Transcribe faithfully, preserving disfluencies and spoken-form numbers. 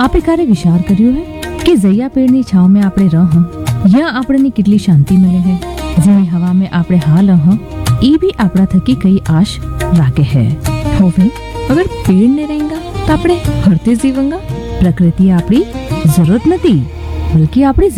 आपे क्यारे विचार कर्यो है कि जया पेड़नी छाव में आपणे रह या आपणे कितली शांति मिले है। जेनी हवा में आपणे हाल ह ई भी आपड़ा थकी कई आश राखे है। होवे अगर पेड़ ने रहेगा तो आपणे हरते जीवंगा। प्रकृति आपड़ी जरूरत नहीं बल्कि आपड़ी